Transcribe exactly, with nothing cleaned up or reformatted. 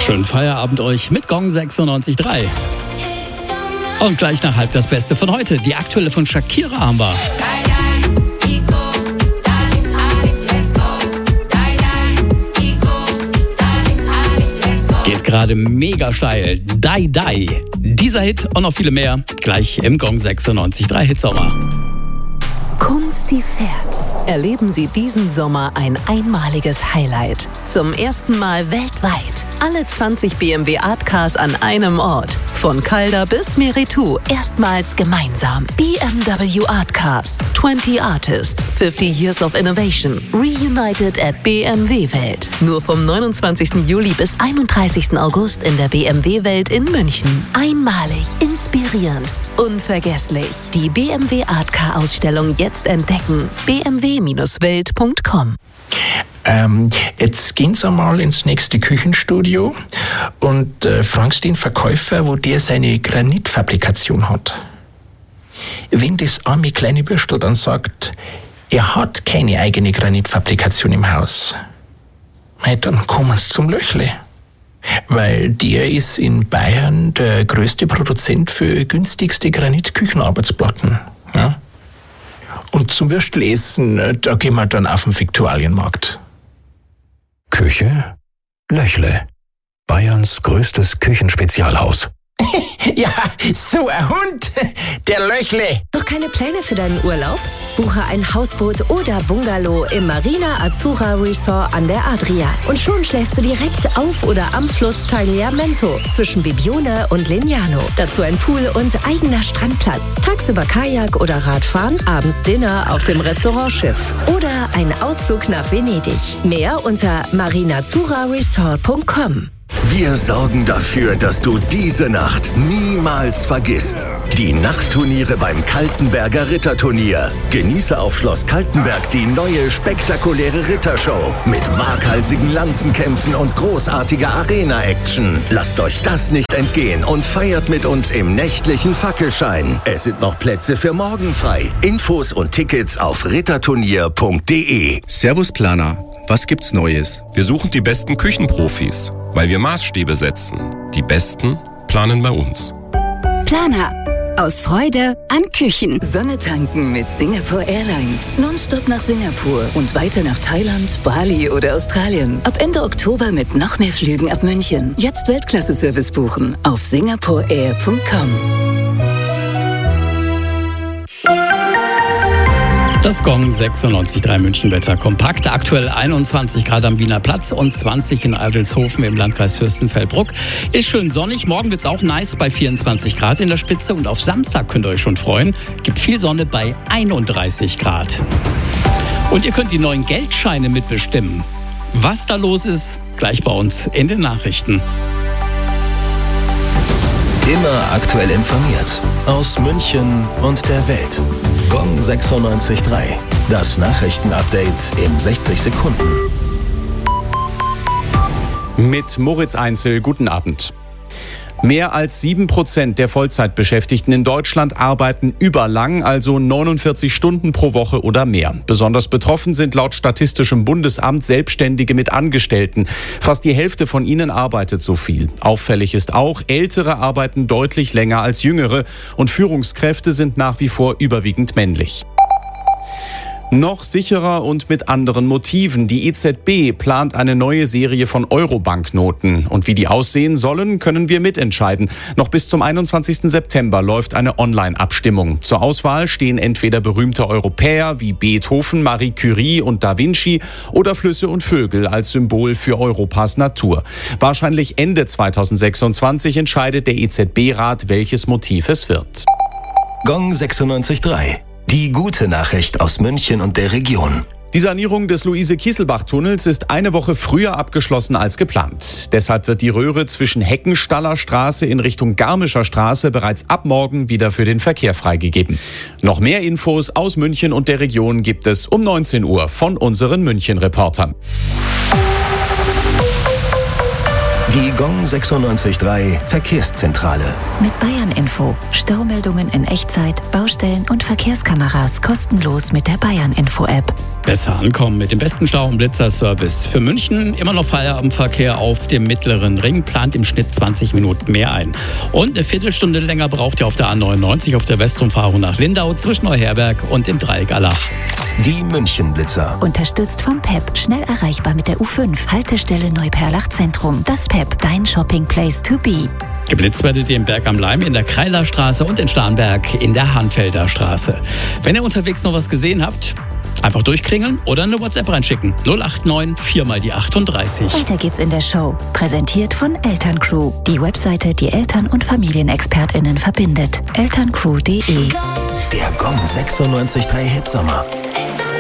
Schönen Feierabend euch mit Gong sechsundneunzig Komma drei. Und gleich nach halb das Beste von heute. Die aktuelle von Shakira haben wir. Geht gerade mega steil. Die Die. Dieser Hit und noch viele mehr. Gleich im Gong sechsundneunzig Komma drei Hitsommer. Kunst, die fährt. Erleben Sie diesen Sommer ein einmaliges Highlight. Zum ersten Mal weltweit. Alle zwanzig B M W Art Cars an einem Ort. Von Calder bis Meritou. Erstmals gemeinsam. B M W Art Cars. zwanzig Artists. fünfzig Years of Innovation. Reunited at B M W Welt. Nur vom neunundzwanzigsten Juli bis einunddreißigsten August in der B M W Welt in München. Einmalig, inspirierend, unvergesslich. Die B M W Art Car Ausstellung jetzt entdecken. b m w Bindestrich welt punkt com. Ähm, jetzt gehen Sie mal ins nächste Küchenstudio und äh, fragen Sie den Verkäufer, wo der seine Granitfabrikation hat. Wenn das arme kleine Bürstel dann sagt, er hat keine eigene Granitfabrikation im Haus, dann kommen Sie zum Löchle. Weil der ist in Bayern der größte Produzent für günstigste Granitküchenarbeitsplatten. Ja? Und zum Würstelessen, da gehen wir dann auf den Viktualienmarkt. Küche? Löchle. Bayerns größtes Küchenspezialhaus. Ja, so ein Hund, der Löchle. Noch keine Pläne für deinen Urlaub? Buche ein Hausboot oder Bungalow im Marina Azzurra Resort an der Adria. Und schon schläfst du direkt auf oder am Fluss Tagliamento zwischen Bibione und Lignano. Dazu ein Pool und eigener Strandplatz. Tagsüber Kajak oder Radfahren, abends Dinner auf dem Restaurantschiff. Oder ein Ausflug nach Venedig. Mehr unter marinazzurra resort punkt com. Wir sorgen dafür, dass du diese Nacht niemals vergisst. Die Nachtturniere beim Kaltenberger Ritterturnier. Genieße auf Schloss Kaltenberg die neue spektakuläre Rittershow mit waghalsigen Lanzenkämpfen und großartiger Arena-Action. Lasst euch das nicht entgehen und feiert mit uns im nächtlichen Fackelschein. Es sind noch Plätze für morgen frei. Infos und Tickets auf ritterturnier punkt de. Servus Planer, was gibt's Neues? Wir suchen die besten Küchenprofis, weil wir Maßstäbe setzen. Die Besten planen bei uns. Planer. Aus Freude an Küchen. Sonne tanken mit Singapore Airlines. Nonstop nach Singapur und weiter nach Thailand, Bali oder Australien. Ab Ende Oktober mit noch mehr Flügen ab München. Jetzt Weltklasse-Service buchen auf singapore air punkt com. Das Gong sechsundneunzig Komma drei Münchenwetter kompakt. Aktuell einundzwanzig Grad am Wiener Platz und zwanzig in Adelshofen im Landkreis Fürstenfeldbruck. Ist schön sonnig. Morgen wird's auch nice bei vierundzwanzig Grad in der Spitze. Und auf Samstag könnt ihr euch schon freuen. Gibt viel Sonne bei einunddreißig Grad. Und ihr könnt die neuen Geldscheine mitbestimmen. Was da los ist, gleich bei uns in den Nachrichten. Immer aktuell informiert. Aus München und der Welt. Gong sechsundneunzig Komma drei. Das Nachrichtenupdate in sechzig Sekunden. Mit Moritz Einzel, guten Abend. Mehr als sieben Prozent der Vollzeitbeschäftigten in Deutschland arbeiten überlang, also neunundvierzig Stunden pro Woche oder mehr. Besonders betroffen sind laut Statistischem Bundesamt Selbstständige mit Angestellten. Fast die Hälfte von ihnen arbeitet so viel. Auffällig ist auch, Ältere arbeiten deutlich länger als Jüngere und Führungskräfte sind nach wie vor überwiegend männlich. Noch sicherer und mit anderen Motiven. Die E Z B plant eine neue Serie von Euro-Banknoten. Und wie die aussehen sollen, können wir mitentscheiden. Noch bis zum einundzwanzigsten September läuft eine Online-Abstimmung. Zur Auswahl stehen entweder berühmte Europäer wie Beethoven, Marie Curie und Da Vinci oder Flüsse und Vögel als Symbol für Europas Natur. Wahrscheinlich Ende zweitausendsechsundzwanzig entscheidet der E Z B-Rat, welches Motiv es wird. Gong sechsundneunzig Komma drei. Die gute Nachricht aus München und der Region. Die Sanierung des Luise-Kieselbach-Tunnels ist eine Woche früher abgeschlossen als geplant. Deshalb wird die Röhre zwischen Heckenstaller Straße in Richtung Garmischer Straße bereits ab morgen wieder für den Verkehr freigegeben. Noch mehr Infos aus München und der Region gibt es um neunzehn Uhr von unseren München-Reportern. Die Gong sechsundneunzig Komma drei Verkehrszentrale. Mit Bayern Info. Staumeldungen in Echtzeit, Baustellen und Verkehrskameras kostenlos mit der Bayern Info App. Besser ankommen mit dem besten Stau- und Blitzerservice. Für München immer noch Feierabendverkehr auf dem mittleren Ring. Plant im Schnitt zwanzig Minuten mehr ein. Und eine Viertelstunde länger braucht ihr auf der A neunundneunzig auf der Westrumfahrung nach Lindau zwischen Neuherberg und dem Dreieck Allach. Die München-Blitzer. Unterstützt vom P E P. Schnell erreichbar mit der U fünf. Haltestelle Neuperlach Zentrum. Das P E P, dein Shopping Place to be. Geblitzt werdet ihr im Berg am Leim, in der Kreilerstraße und in Starnberg in der Hanfelder Straße. Wenn ihr unterwegs noch was gesehen habt, einfach durchklingeln oder eine WhatsApp reinschicken. null acht neun vier mal die achtunddreißig. Weiter geht's in der Show. Präsentiert von Elterncrew. Die Webseite, die Eltern- und FamilienexpertInnen verbindet. elterncrew punkt de. Der Gong sechsundneunzig Komma drei Hitsommer.